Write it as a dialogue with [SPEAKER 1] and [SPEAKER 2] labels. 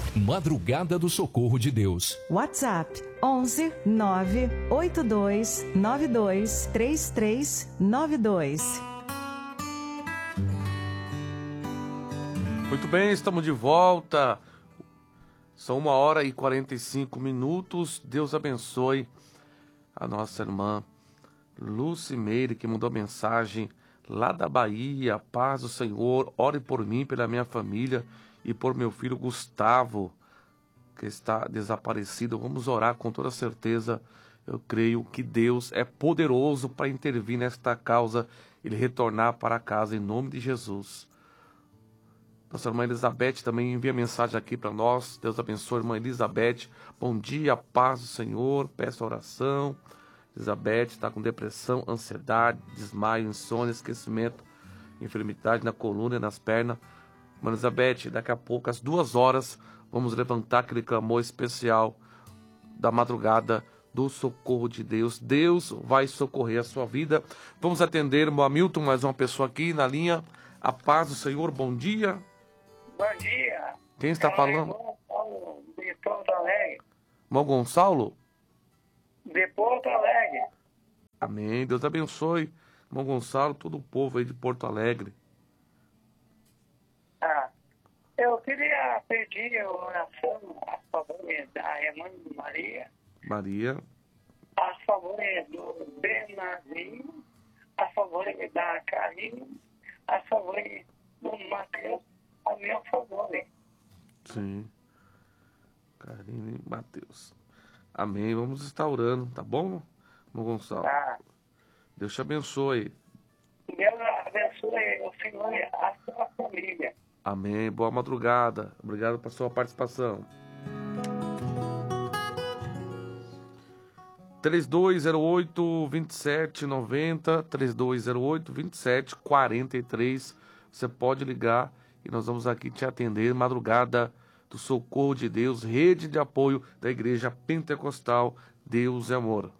[SPEAKER 1] Madrugada do Socorro de Deus.
[SPEAKER 2] WhatsApp 11 982 92 3392.
[SPEAKER 3] Muito bem, estamos de volta. São 1h45. Deus abençoe a nossa irmã Lucimeire, que mandou mensagem lá da Bahia. Paz do Senhor, ore por mim, pela minha família e por meu filho Gustavo, que está desaparecido. Vamos orar com toda certeza. Eu creio que Deus é poderoso para intervir nesta causa, ele retornar para casa em nome de Jesus. Nossa irmã Elizabeth também envia mensagem aqui para nós. Deus abençoe, irmã Elizabeth. Bom dia, paz do Senhor, peço oração. Elizabeth está com depressão, ansiedade, desmaio, insônia, esquecimento, enfermidade na coluna e nas pernas. Irmã Elizabeth, daqui a pouco, às 2h, vamos levantar aquele clamor especial da madrugada do socorro de Deus. Deus vai socorrer a sua vida. Vamos atender, irmão Hamilton, mais uma pessoa aqui na linha. A paz do Senhor, bom dia.
[SPEAKER 4] Bom dia.
[SPEAKER 3] Quem está falando?
[SPEAKER 4] Gonçalo, de Porto Alegre.
[SPEAKER 3] Irmão Gonçalo?
[SPEAKER 4] De Porto Alegre.
[SPEAKER 3] Amém. Deus abençoe. Irmão Gonçalo, todo o povo aí de Porto Alegre.
[SPEAKER 4] Eu queria pedir oração a favor da irmã Maria.
[SPEAKER 3] Maria.
[SPEAKER 4] A favor do Bernardinho. A favor da Karine. A favor do Matheus. A meu favor.
[SPEAKER 3] Sim. Karine e Matheus. Amém. Vamos estar orando, tá bom, irmão Gonçalo?
[SPEAKER 4] Tá.
[SPEAKER 3] Deus te abençoe.
[SPEAKER 4] Deus abençoe o Senhor e a sua família.
[SPEAKER 3] Amém. Boa madrugada. Obrigado pela sua participação. 3208-2790, 3208-2743. Você pode ligar e nós vamos aqui te atender. Madrugada do Socorro de Deus, rede de apoio da Igreja Pentecostal Deus é Amor.